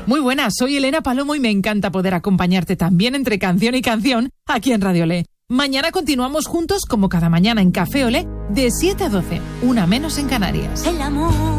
Muy buenas, soy Elena Palomo y me encanta poder acompañarte también entre canción y canción aquí en Radio Olé. Mañana continuamos juntos como cada mañana en Café Olé de 7 a 12, una menos en Canarias. El amor